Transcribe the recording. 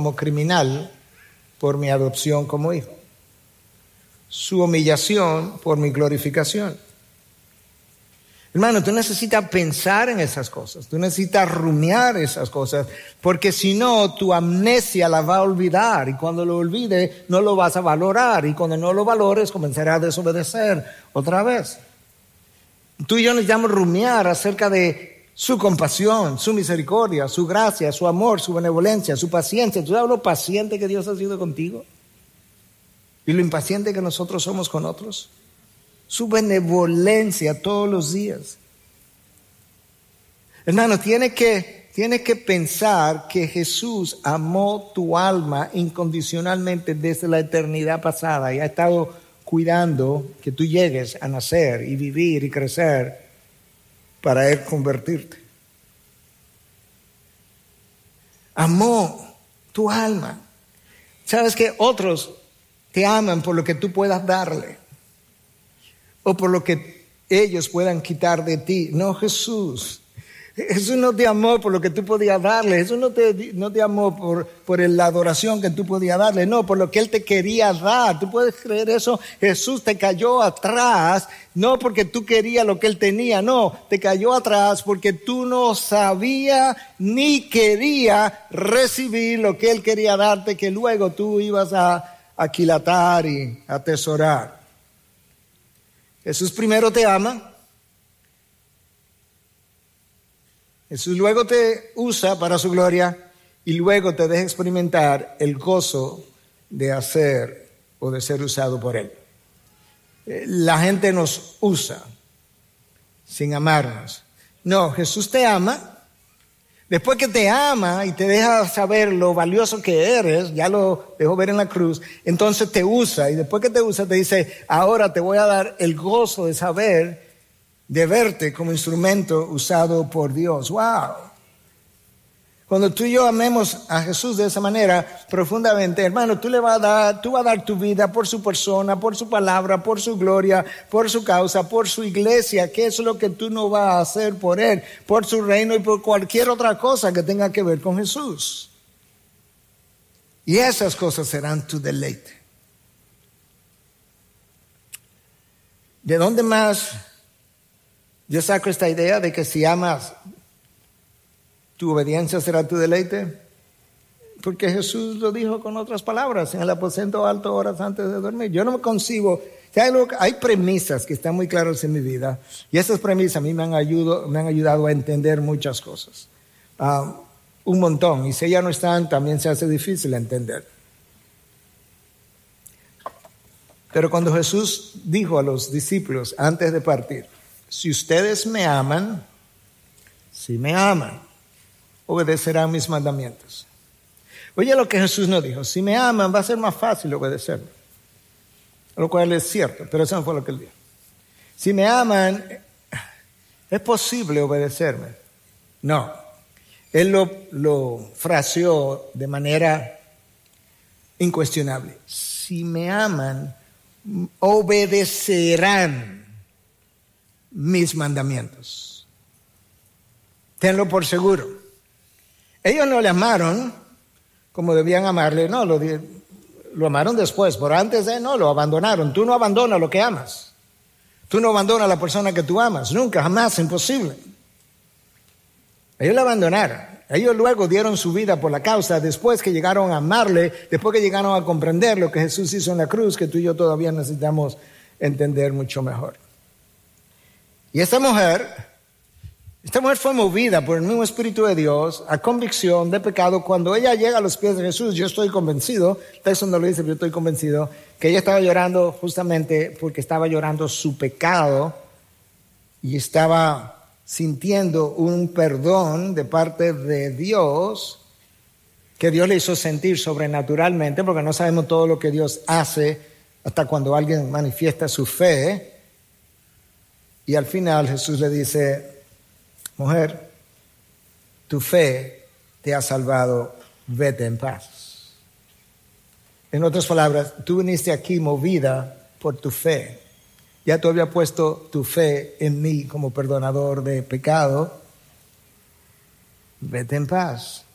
como criminal por mi adopción como hijo. Su humillación por mi glorificación. Hermano, tú necesitas pensar en esas cosas, tú necesitas rumiar esas cosas, porque si no, tu amnesia la va a olvidar, y cuando lo olvide, no lo vas a valorar, y cuando no lo valores, comenzarás a desobedecer otra vez. Tú y yo necesitamos rumiar acerca de su compasión, su misericordia, su gracia, su amor, su benevolencia, su paciencia. ¿Tú sabes lo paciente que Dios ha sido contigo? ¿Y lo impaciente que nosotros somos con otros? Su benevolencia todos los días. Hermano, tienes que pensar que Jesús amó tu alma incondicionalmente desde la eternidad pasada y ha estado cuidando que tú llegues a nacer y vivir y crecer para Él convertirte. Amó tu alma. ¿Sabes que otros te aman por lo que tú puedas darle o por lo que ellos puedan quitar de ti? No, Jesús no te amó por lo que tú podías darle. Jesús no te amó por la adoración que tú podías darle. No, por lo que Él te quería dar. ¿Tú puedes creer eso? Jesús te cayó atrás, no porque tú querías lo que Él tenía. No, te cayó atrás porque tú no sabías ni querías recibir lo que Él quería darte, que luego tú ibas a aquilatar y atesorar. Jesús primero te ama. Jesús luego te usa para su gloria y luego te deja experimentar el gozo de hacer o de ser usado por Él. La gente nos usa sin amarnos. No, Jesús te ama. Después que te ama y te deja saber lo valioso que eres, ya lo dejó ver en la cruz, entonces te usa. Y después que te usa te dice, ahora te voy a dar el gozo de saber, de verte como instrumento usado por Dios. ¡Wow! Cuando tú y yo amemos a Jesús de esa manera profundamente, hermano, tú vas a dar tu vida por su persona, por su palabra, por su gloria, por su causa, por su iglesia. ¿Qué es lo que tú no vas a hacer por Él? Por su reino y por cualquier otra cosa que tenga que ver con Jesús. Y esas cosas serán tu deleite. ¿De dónde más yo saco esta idea de que si amas, tu obediencia será tu deleite? Porque Jesús lo dijo con otras palabras, en el aposento alto horas antes de dormir. Yo no me concibo. Hay premisas que están muy claras en mi vida, y esas premisas a mí me han ayudado a entender muchas cosas. Un montón. Y si ellas no están, también se hace difícil entender. Pero cuando Jesús dijo a los discípulos antes de partir, si ustedes me aman, si me aman, obedecerán mis mandamientos. Oye lo que Jesús nos dijo, si me aman va a ser más fácil obedecerme. Lo cual es cierto, pero eso no fue lo que Él dijo. Si me aman, ¿es posible obedecerme? No. Él lo fraseó de manera incuestionable. Si me aman, obedecerán mis mandamientos. Tenlo por seguro. Ellos no le amaron como debían amarle, no, lo amaron después, pero antes de no, lo abandonaron. Tú no abandonas lo que amas. Tú no abandonas a la persona que tú amas, nunca, jamás, imposible. Ellos la abandonaron. Ellos luego dieron su vida por la causa, después que llegaron a amarle, después que llegaron a comprender lo que Jesús hizo en la cruz, que tú y yo todavía necesitamos entender mucho mejor. Y esta mujer fue movida por el mismo Espíritu de Dios a convicción de pecado. Cuando ella llega a los pies de Jesús, yo estoy convencido, el texto no lo dice, pero yo estoy convencido, que ella estaba llorando justamente porque estaba llorando su pecado y estaba sintiendo un perdón de parte de Dios que Dios le hizo sentir sobrenaturalmente, porque no sabemos todo lo que Dios hace hasta cuando alguien manifiesta su fe. Y al final Jesús le dice, mujer, tu fe te ha salvado, vete en paz. En otras palabras, tú viniste aquí movida por tu fe. Ya tú habías puesto tu fe en mí como perdonador de pecado. Vete en paz.